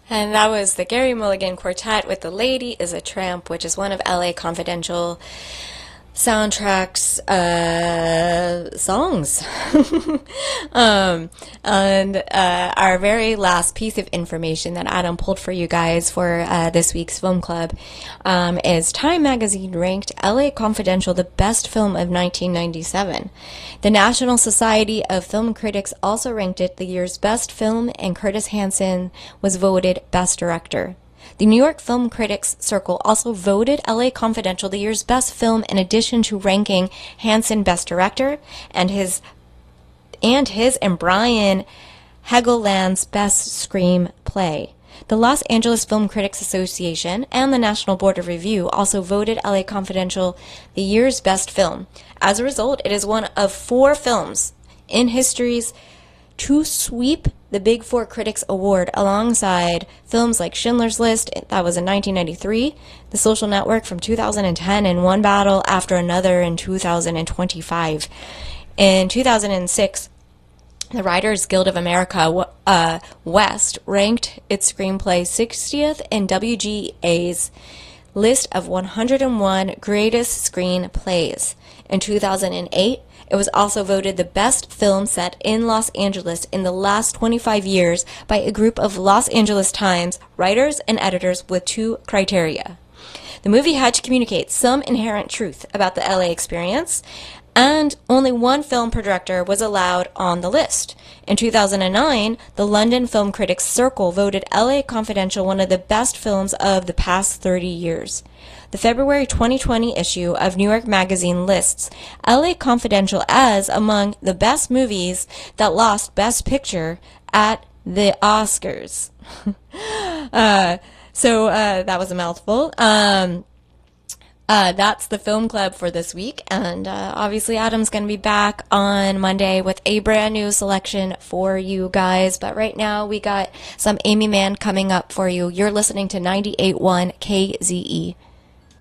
And that was the Gary Mulligan Quartet with The Lady is a Tramp, which is one of LA Confidential soundtracks songs. And our very last piece of information that Adam pulled for you guys for this week's film club is Time Magazine ranked LA Confidential the best film of 1997. The National Society of Film Critics also ranked it the year's best film, and Curtis Hanson was voted best director. The New York Film Critics Circle also voted LA Confidential the year's best film, in addition to ranking Hanson best director and his and Brian Helgeland's best screenplay. The Los Angeles Film Critics Association and the National Board of Review also voted LA Confidential the year's best film. As a result, it is one of 4 films in history's to sweep the Big Four Critics Award alongside films like Schindler's List, that was in 1993, The Social Network from 2010, and One Battle After Another in 2025. In 2006, the Writers Guild of America West ranked its screenplay 60th in WGA's list of 101 greatest screenplays. In 2008, it was also voted the best film set in Los Angeles in the last 25 years by a group of Los Angeles Times writers and editors with 2 criteria. The movie had to communicate some inherent truth about the LA experience, and only 1 film per director was allowed on the list. In 2009, the London Film Critics Circle voted LA Confidential one of the best films of the past 30 years. The February 2020 issue of New York Magazine lists LA Confidential as among the best movies that lost Best Picture at the Oscars. So that was a mouthful. That's the film club for this week, and obviously Adam's going to be back on Monday with a brand new selection for you guys, but right now we got some Amy Mann coming up for you. You're listening to 98.1 KZE.